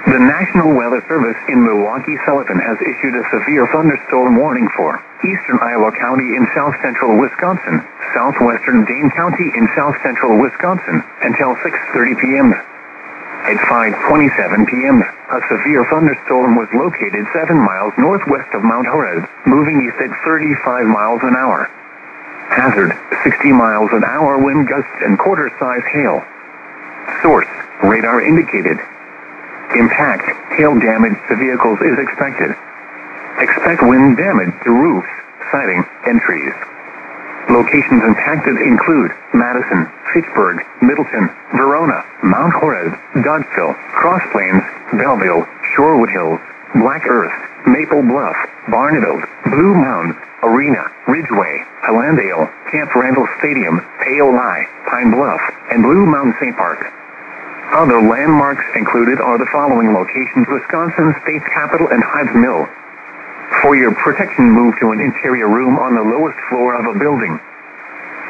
The National Weather Service in Milwaukee-Sullivan has issued a severe thunderstorm warning for eastern Iowa County in south-central Wisconsin, southwestern Dane County in south-central Wisconsin, until 6:30 p.m. At 5:27 p.m., a severe thunderstorm was located 7 miles northwest of Mount Horeb, moving east at 35 miles an hour. Hazard, 60 miles an hour wind gusts and quarter-size hail. Source, radar indicated. Impact, hail damage to vehicles is expected. Expect wind damage to roofs, siding, and trees. Locations impacted include Madison, Fitchburg, Middleton, Verona, Mount Horeb, Dodgeville, Cross Plains, Belleville, Shorewood Hills, Black Earth, Maple Bluff, Barneville, Blue Mound, Arena, Ridgeway, Hilandale, Camp Randall Stadium, Paoli, Pine Bluff, and Blue Mountain State Park. Other landmarks included are the following locations: Wisconsin State's Capitol and Hives Mill. For your protection, move to an interior room on the lowest floor of a building.